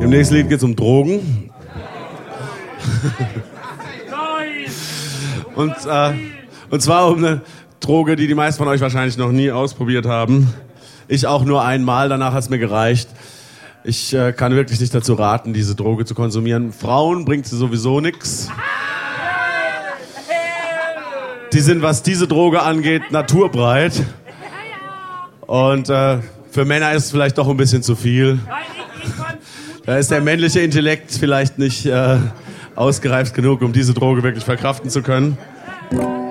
Im nächsten Lied geht es um Drogen. Und zwar um eine Droge, die meisten von euch wahrscheinlich noch nie ausprobiert haben. Ich auch nur einmal, danach hat es mir gereicht. Ich kann wirklich nicht dazu raten, diese Droge zu konsumieren. Frauen bringt sie sowieso nichts. Die sind, was diese Droge angeht, naturbreit. Und für Männer ist es vielleicht doch ein bisschen zu viel. Da ist der männliche Intellekt vielleicht nicht ausgereift genug, um diese Droge wirklich verkraften zu können.